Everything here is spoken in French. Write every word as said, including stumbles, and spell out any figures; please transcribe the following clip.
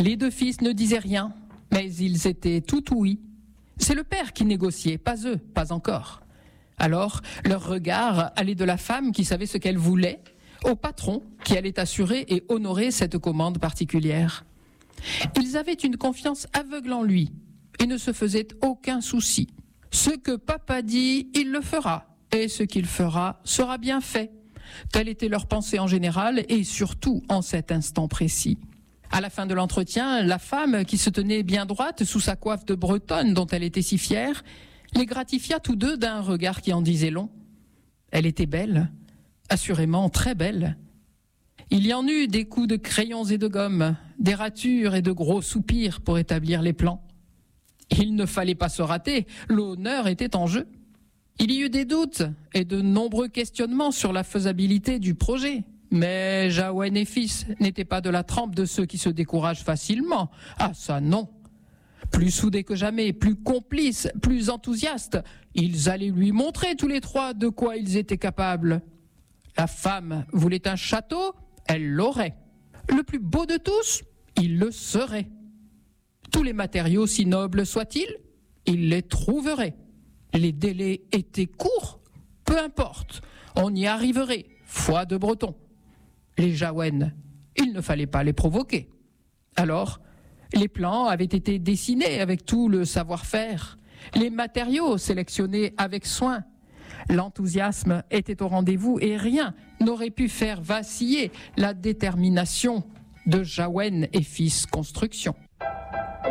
Les deux fils ne disaient rien, mais ils étaient tout ouïs. C'est le père qui négociait, pas eux, pas encore. Alors, leur regard allait de la femme qui savait ce qu'elle voulait au patron qui allait assurer et honorer cette commande particulière. Ils avaient une confiance aveugle en lui et ne se faisaient aucun souci. Ce que papa dit, il le fera, et ce qu'il fera sera bien fait. Telle était leur pensée en général et surtout en cet instant précis. À la fin de l'entretien, la femme, qui se tenait bien droite sous sa coiffe de bretonne dont elle était si fière, les gratifia tous deux d'un regard qui en disait long. Elle était belle, assurément très belle. Il y en eut des coups de crayons et de gomme, des ratures et de gros soupirs pour établir les plans. Il ne fallait pas se rater, l'honneur était en jeu. Il y eut des doutes et de nombreux questionnements sur la faisabilité du projet. Mais Jahouen et fils n'étaient pas de la trempe de ceux qui se découragent facilement. Ah ça non. Plus soudés que jamais, plus complices, plus enthousiastes, ils allaient lui montrer tous les trois de quoi ils étaient capables. La femme voulait un château, elle l'aurait. Le plus beau de tous, il le serait. Tous les matériaux, si nobles soient-ils, il les trouverait. Les délais étaient courts, peu importe, on y arriverait, foi de breton. Les Jahouen, il ne fallait pas les provoquer. Alors, les plans avaient été dessinés avec tout le savoir-faire, les matériaux sélectionnés avec soin. L'enthousiasme était au rendez-vous et rien n'aurait pu faire vaciller la détermination de Jahouen et fils Construction.